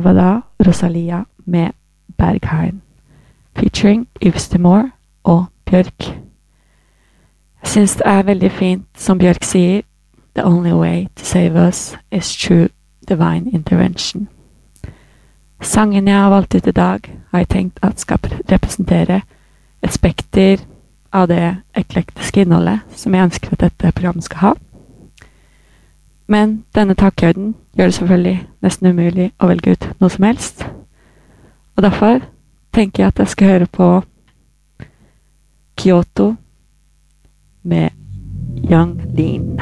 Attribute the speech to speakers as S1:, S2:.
S1: var da Rosalia med Berghain, featuring Yves Temor og Bjørk. Jeg synes det veldig fint, som Bjørk sier, «The only way to save us is through divine intervention». Sangen jeg har valgt ut i dag, har jeg tenkt at skal representere et spekter av det eklektiske innholdet som jeg ønsker at dette programmet skal ha. Men denne takhøyden gjør det selvfølgelig nesten umulig å velge ut noe som helst. Og derfor tenker jeg at jeg skal høre på Kyoto med Young Lean.